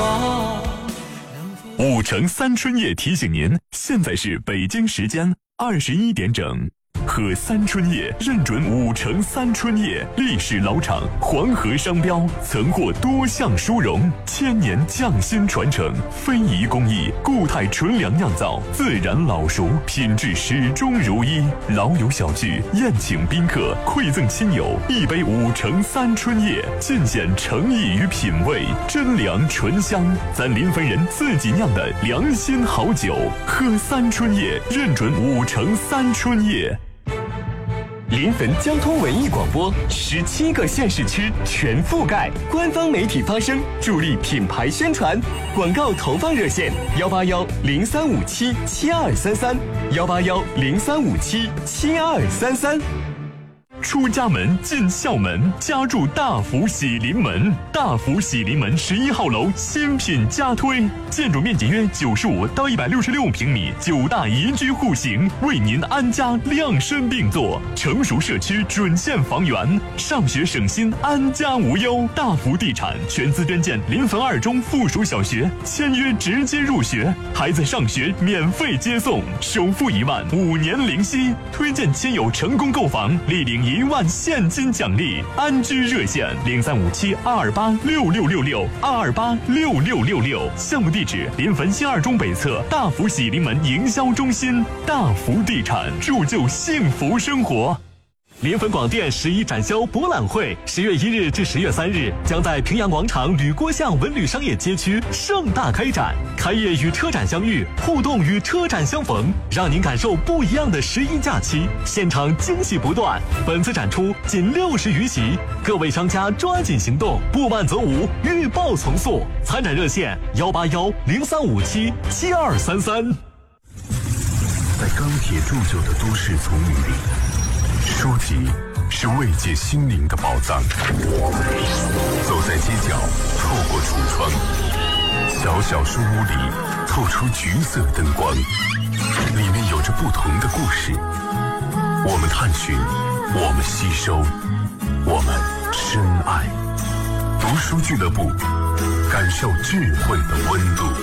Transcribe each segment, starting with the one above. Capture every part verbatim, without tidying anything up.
五城三春叶提醒您，现在是北京时间二十一点整。喝三春叶认准五城三春叶，历史老厂，黄河商标，曾获多项殊荣，千年匠心传承，非遗工艺，固态纯粮酿造，自然老熟，品质始终如一。老友小聚，宴请宾客，馈赠亲友，一杯五城三春叶，尽显诚意与品味，真粮醇香，咱临汾人自己酿的良心好酒。喝三春叶，认准五城三春叶。 临汾交通文艺广播，十七个县市区全覆盖，官方媒体发声，助力品牌宣传。广告投放热线：幺八幺零三五七七二三三，幺八幺零三五七七二三三。 出家门进校门，家住大福喜临门。大福喜临门十一号楼新品加推，建筑面积约九十五到一百六十六平米，九大宜居户型，为您安家量身定做。成熟社区准线房源，上学省心，安家无忧。大福地产全资捐建临汾二中附属小学，签约直接入学，孩子上学免费接送，首付一万，五年零息。推荐亲友成功购房，立领一万现金奖励。安居热线零三五七二二八六六六六二二八六六六六。项目地址临汾新二中北侧大福喜临门营销中心。大福地产，铸就幸福生活。 临汾广电十一展销博览会十月一日至十月三日将在平阳广场吕郭巷文旅商业街区盛大开展，开业与车展相遇，互动与车展相逢，让您感受不一样的十一假期，现场惊喜不断。本次展出仅六十余席，各位商家抓紧行动，不慢则无，预报从速。参展热线幺八幺零三五七七二三三。 在钢铁铸就的都市丛林里，书籍是慰藉心灵的宝藏。走在街角，透过橱窗，小小书屋里透出橘色灯光，里面有着不同的故事。我们探寻，我们吸收，我们深爱。读书俱乐部，感受智慧的温度。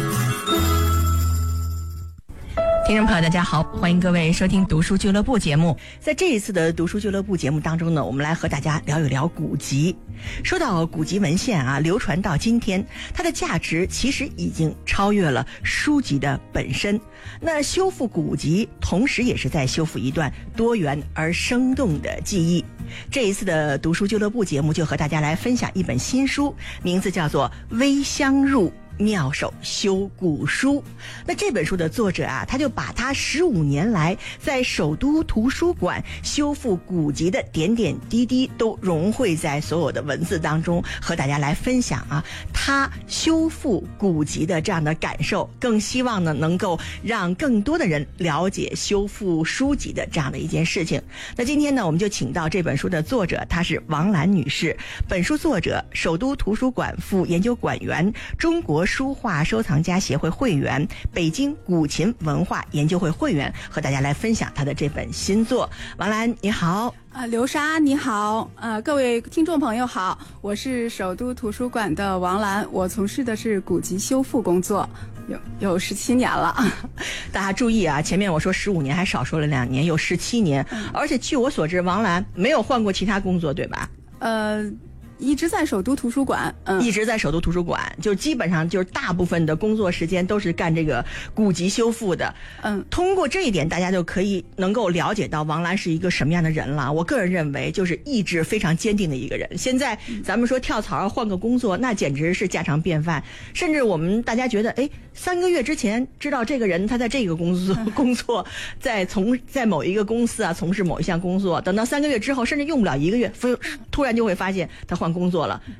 听众朋友大家好，欢迎各位收听读书俱乐部节目。在这一次的读书俱乐部节目当中呢，我们来和大家聊一聊古籍。说到古籍文献啊，流传到今天，它的价值其实已经超越了书籍的本身。那修复古籍，同时也是在修复一段多元而生动的记忆。这一次的读书俱乐部节目就和大家来分享一本新书，名字叫做《微香入妙手修古书》。那这本书的作者啊，他就把他十五年来在首都图书馆修复古籍的点点滴滴都融汇在所有的文字当中，和大家来分享啊他修复古籍的这样的感受，更希望呢能够让更多的人了解修复书籍的这样的一件事情。那今天呢，我们就请到这本书的作者，她是王兰女士，本书作者，首都图书馆副研究馆员，中国书画收藏家协会会员，北京古琴文化研究会会员，和大家来分享他的这本新作。王兰你好。 呃，刘莎你好，呃，各位听众朋友好，我是首都图书馆的王兰，我从事的是古籍修复工作，有有十七年了。 大家注意啊，前面我说十五年，还少说了两年，有十七年，嗯、而且据我所知，王兰没有换过其他工作，对吧？ 呃。一直在首都图书馆，嗯， 一直在首都图书馆，就基本上就是大部分的工作时间都是干这个古籍修复的，嗯，通过这一点，大家就可以能够了解到王兰是一个什么样的人了。我个人认为，就是意志非常坚定的一个人。现在咱们说跳槽换个工作，那简直是家常便饭，甚至我们大家觉得，哎，三个月之前知道这个人他在这个工作工作，在从在某一个公司啊从事某一项工作，等到三个月之后，甚至用不了一个月，突然就会发现他换工作了，